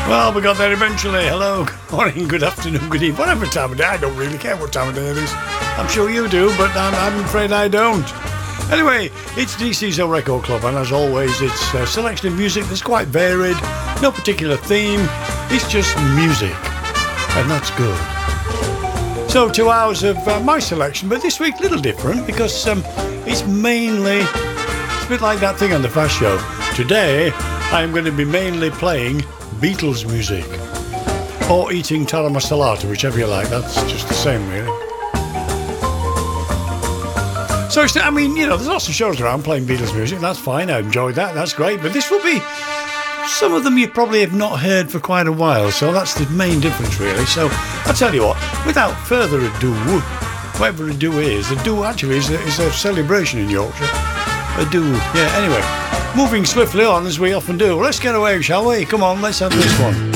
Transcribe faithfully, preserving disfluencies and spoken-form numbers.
Well, we got there eventually. Hello, good morning, good afternoon, good evening, whatever time of day. I don't really care what time of day it is. I'm sure you do, but I'm, I'm afraid I don't. Anyway, it's D C's O Record Club, and as always, it's a selection of music that's quite varied. No particular theme. It's just music, and that's good. So, two hours of uh, my selection, but this week a little different because um, it's mainly, it's a bit like that thing on the Fast Show. Today, I'm going to be mainly playing Beatles music, or eating tara masala, whichever you like. That's just the same, really. So, it's, I mean, you know, there's lots of shows around playing Beatles music. That's fine. I enjoyed that. That's great. But this will be, some of them you probably have not heard for quite a while. So that's the main difference, really. So I'll tell you what, without further ado, whatever a do is, a do actually is a, is a celebration in Yorkshire. A do, yeah, anyway. Moving swiftly on, as we often do. Let's get away, shall we? Come on, let's have this one.